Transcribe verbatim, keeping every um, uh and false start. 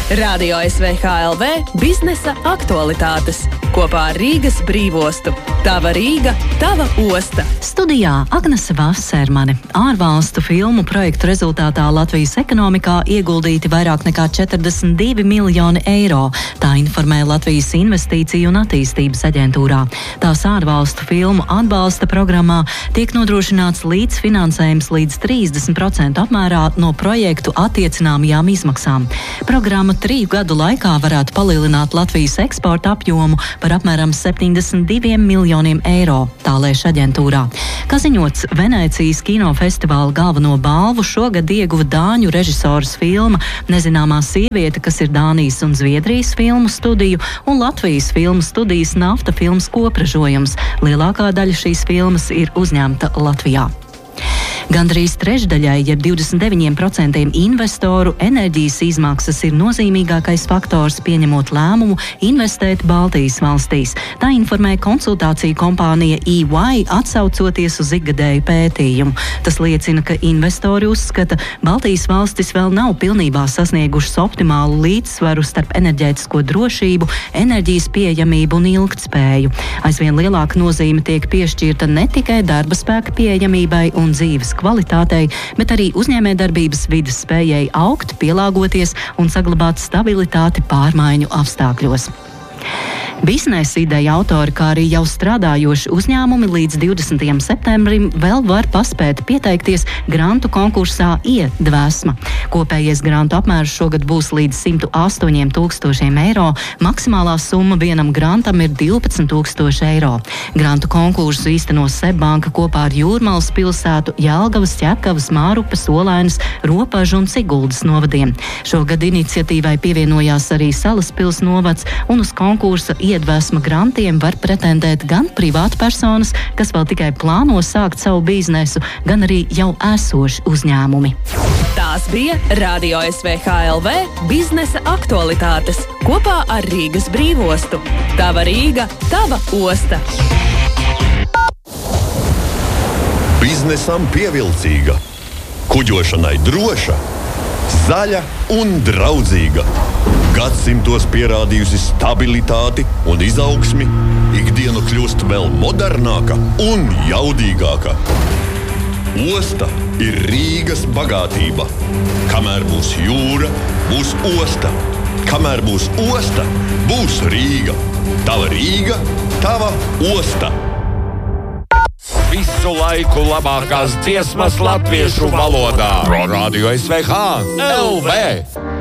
Radio S V H L V biznesa aktualitātes kopā ar Rīgas brīvostu. Tava Rīga, tava osta. Studijā Agnese Vasermane. Ārvalstu filmu projektu rezultātā Latvijas ekonomikā ieguldīti vairāk nekā četrdesmit divi miljoni eiro. Tā informē Latvijas Investīciju un attīstības aģentūrā. Tās ārvalstu filmu atbalsta programmā tiek nodrošināts līdzfinansējums līdz trīsdesmit procentu apmērā no projektu attiecināmajām izmaksām. Programma triju gadu laikā varētu palielināt Latvijas eksporta apjomu par apmēram septiņdesmit diviem miljoniem eiro, tā lēš aģentūrā. Kā ziņots, Venēcijas kinofestivāla galveno balvu šogad ieguva dāņu režisors filma Nezināmā sieviete, kas ir Dānijas un Zviedrijas filmu studiju, un Latvijas filmu studijas Nafta filmas kopražojums. Lielākā daļa šīs filmas ir uzņemta Latvijā. Gandrīz trešdaļai, jeb divdesmit deviņiem procentiem investoru, enerģijas izmaksas ir nozīmīgākais faktors pieņemot lēmumu investēt Baltijas valstīs. Tā informē konsultāciju kompānija E Y, atsaucoties uz ikgadēju pētījumu. Tas liecina, ka investori uzskata, Baltijas valstis vēl nav pilnībā sasniegušas optimālu līdzsvaru starp enerģētisko drošību, enerģijas pieejamību un ilgtspēju. Aizvien lielāka nozīme tiek piešķirta ne tikai darba spēka pieejamībai un dzīves kvalitātei, bet arī uzņēmējdarbības vides spējai augt, pielāgoties un saglabāt stabilitāti pārmaiņu apstākļos. Biznesa ideja autori, kā arī jau strādājoši uzņēmumi līdz divdesmitajam septembrim vēl var paspēt pieteikties grantu konkursā Iedvesma. Kopējais grantu apmērs šogad būs līdz simt astoņiem tūkstošiem eiro. Maksimālā summa vienam grantam ir divpadsmit tūkstoši eiro. Grantu konkursu īstenos Seibanka kopā ar Jūrmalas pilsētu, Jelgavas, Ķekavas, Mārupes, Olainas, Ropažu un Siguldas novadiem. Šogad iniciatīvai pievienojās arī Salaspils novads, un uz konkursa Iedvesma grantiem var pretendēt gan privātpersonas, kas vēl tikai plāno sākt savu biznesu, gan arī jau esoši uzņēmumi. Tās bija Radio S V H L V biznesa aktualitātes kopā ar Rīgas brīvostu. Tava Rīga, tava osta. Biznesam pievilcīga, kuģošanai droša, zaļa un draudzīga. Gadsimtos pierādījusi stabilitāti un izaugsmi, ikdienu kļūst vēl modernāka un jaudīgāka. Osta ir Rīgas bagātība. Kamēr būs jūra, būs osta. Kamēr būs osta, būs Rīga. Tava Rīga, tava osta. Visu laiku labākās dziesmas latviešu valodā. Pro Radio S V H L V.